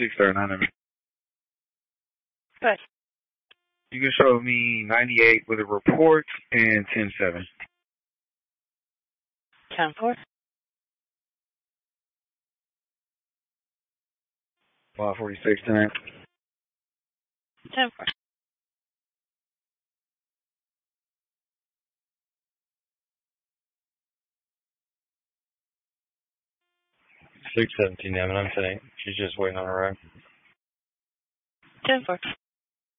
639. Good. You can show me 98 with a report and 10-7. 10-4. 546 tonight. 10-4. 617 M&M tonight. She's just waiting on her ride. 10-4.